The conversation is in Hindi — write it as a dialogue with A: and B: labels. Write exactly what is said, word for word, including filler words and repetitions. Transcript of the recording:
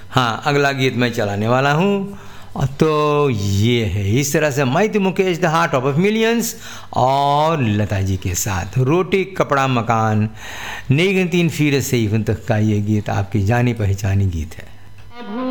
A: हाँ, अगला गीत मैं चलाने वाला हूँ, तो ये है इस तरह से माइती Mukesh the heart of millions और लता जी के साथ रोटी कपड़ा मकान नेगन तीन फिर से का ये गीत आपकी जानी पहचानी गीत है।